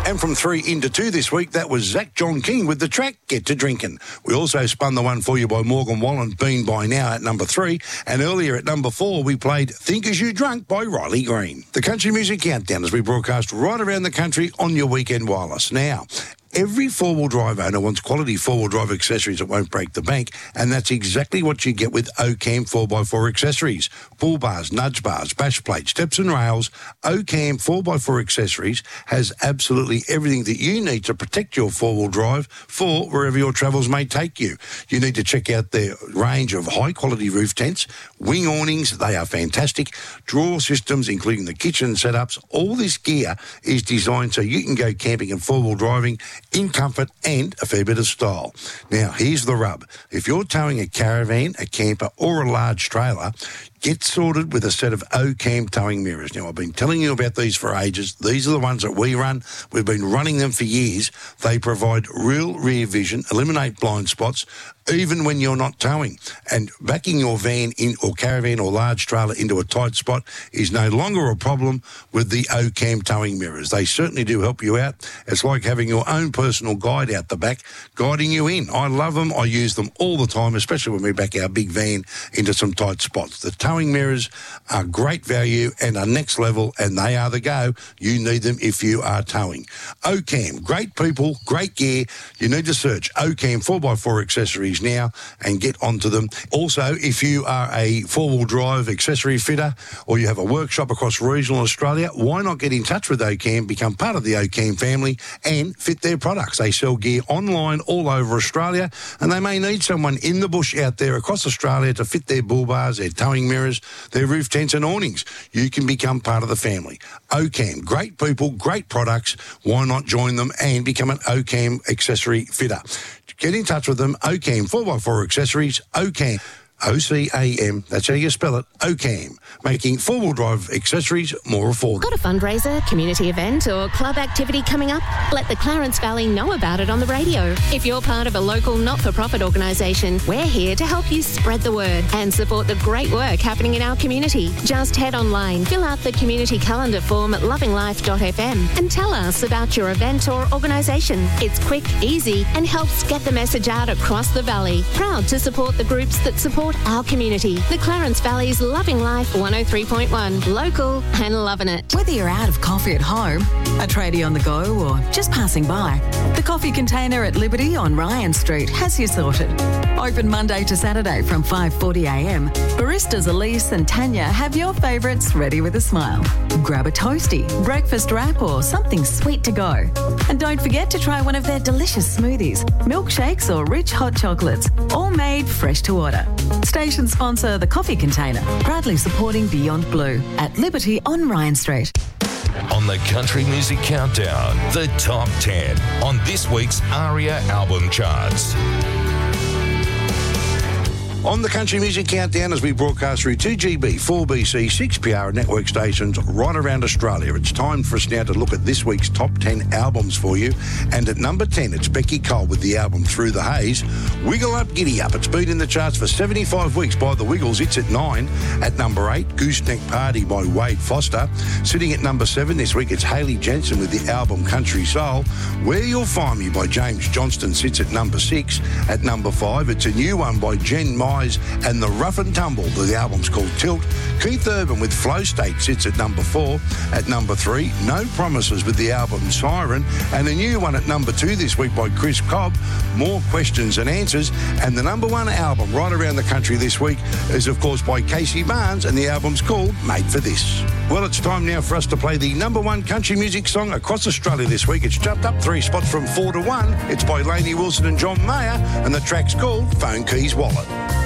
And from 3 into 2 this week, that was Zach John King with the track Get to Drinkin'. We also spun the one for you by Morgan Wallen, Been By Now at number 3. And earlier at number 4, we played Think As You Drunk by Riley Green. The Country Music Countdown as we broadcast right around the country on your weekend wireless. Now, every four-wheel drive owner wants quality four-wheel drive accessories that won't break the bank, and that's exactly what you get with Ocam 4x4 accessories. Pull bars, nudge bars, bash plates, steps and rails. Ocam 4x4 accessories has absolutely everything that you need to protect your four-wheel drive for wherever your travels may take you. You need to check out their range of high-quality roof tents, wing awnings, they are fantastic, drawer systems, including the kitchen setups. All this gear is designed so you can go camping and four-wheel driving in comfort and a fair bit of style. Now, here's the rub. If you're towing a caravan, a camper or a large trailer, get sorted with a set of Ocam towing mirrors. Now, I've been telling you about these for ages. These are the ones that we run. We've been running them for years. They provide real rear vision, eliminate blind spots, even when you're not towing. And backing your van in or caravan or large trailer into a tight spot is no longer a problem with the Ocam towing mirrors. They certainly do help you out. It's like having your own personal guide out the back, guiding you in. I love them. I use them all the time, especially when we back our big van into some tight spots. The towing mirrors are great value and are next level, and they are the go. You need them if you are towing. Ocam, great people, great gear. You need to search Ocam 4x4 accessories now and get onto them. Also, if you are a four-wheel drive accessory fitter or you have a workshop across regional Australia, why not get in touch with Ocam, become part of the Ocam family and fit their products. They sell gear online all over Australia, and they may need someone in the bush out there across Australia to fit their bull bars, their towing mirrors, their roof tents and awnings. You can become part of the family. Ocam, great people, great products. Why not join them and become an Ocam accessory fitter? Get in touch with them. Ocam 4x4 accessories. Ocam. Ocam, that's how you spell it, Ocam, making four-wheel drive accessories more affordable. Got a fundraiser, community event or club activity coming up? Let the Clarence Valley know about it on the radio. If you're part of a local not-for-profit organisation, we're here to help you spread the word and support the great work happening in our community. Just head online, fill out the community calendar form at lovinglife.fm and tell us about your event or organisation. It's quick, easy and helps get the message out across the valley. Proud to support the groups that support our community. The Clarence Valley's Loving Life 103.1. Local and loving it. Whether you're out of coffee at home, a tradie on the go or just passing by, the Coffee Container at Liberty on Ryan Street has you sorted. Open Monday to Saturday from 5:40am. Baristas Elise and Tanya have your favourites ready with a smile. Grab a toasty, breakfast wrap or something sweet to go. And don't forget to try one of their delicious smoothies, milkshakes or rich hot chocolates, all made fresh to order. Station sponsor The Coffee Container, proudly supporting Beyond Blue at Liberty on Ryan Street. On the Country Music Countdown, the Top 10 on this week's ARIA album charts. On the Country Music Countdown, as we broadcast through 2GB, 4BC, 6PR network stations right around Australia, it's time for us now to look at this week's top 10 albums for you. And at number 10, it's Becky Cole with the album Through the Haze. Wiggle Up, Giddy Up. It's been in the charts for 75 weeks by The Wiggles. It's at 9. At number 8, Gooseneck Party by Wade Foster. Sitting at number 7 this week, it's Hayley Jensen with the album Country Soul. Where You'll Find Me by James Johnston sits at number 6. At number 5, it's a new one by Jen Mize and the Rough and Tumble. The album's called Tilt. Keith Urban with Flow State sits at number 4. At number 3, No Promises with the album Siren, and a new one at number 2 this week by Chris Cobb, More Questions and Answers. And the number 1 album right around the country this week is, of course, by Casey Barnes, and the album's called Made for This. Well, it's time now for us to play the number 1 country music song across Australia this week. It's jumped up 3 spots from 4 to 1. It's by Lainey Wilson and John Mayer, and the track's called Phone Keys Wallet.